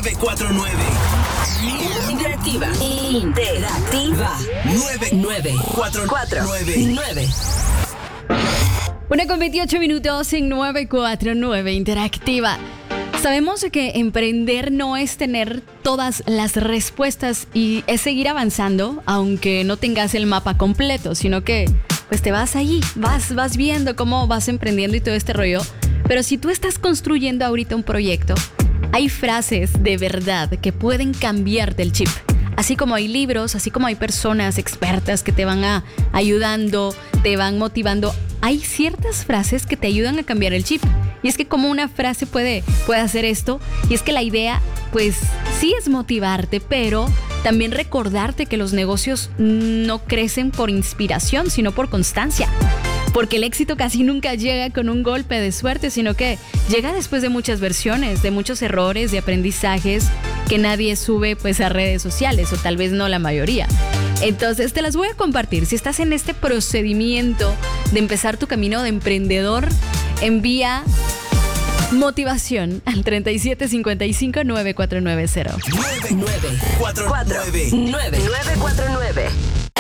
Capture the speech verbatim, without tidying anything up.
nueve cuatro nueve. Interactiva. Interactiva. nueve nueve cuatro nueve. nueve. Una con veintiocho minutos en nueve cuatro nueve Interactiva. Sabemos que emprender no es tener todas las respuestas y es seguir avanzando, aunque no tengas el mapa completo, sino que pues te vas ahí, vas, vas viendo cómo vas emprendiendo y todo este rollo. Pero si tú estás construyendo ahorita un proyecto, hay frases de verdad que pueden cambiarte el chip. Así como hay libros, así como hay personas expertas que te van a, ayudando, te van motivando, hay ciertas frases que te ayudan a cambiar el chip. Y es que como una frase puede, puede hacer esto, y es que la idea, pues sí es motivarte, pero también recordarte que los negocios no crecen por inspiración, sino por constancia. Porque el éxito casi nunca llega con un golpe de suerte, sino que llega después de muchas versiones, de muchos errores, de aprendizajes que nadie sube pues a redes sociales, o tal vez no la mayoría. Entonces te las voy a compartir. Si estás en este procedimiento de empezar tu camino de emprendedor, envía motivación al treinta y siete cincuenta y cinco nueve cuatro nueve cero. nueve cuatro nueve. nueve nueve cuatro nueve.